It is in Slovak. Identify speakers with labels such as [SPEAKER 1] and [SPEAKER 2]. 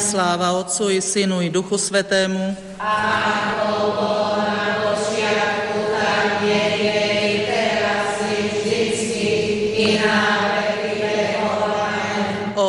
[SPEAKER 1] sláva Otcu i Synu i Duchu Svätému.
[SPEAKER 2] Ako bolo na počiatku, tak je teraz i vždycky i na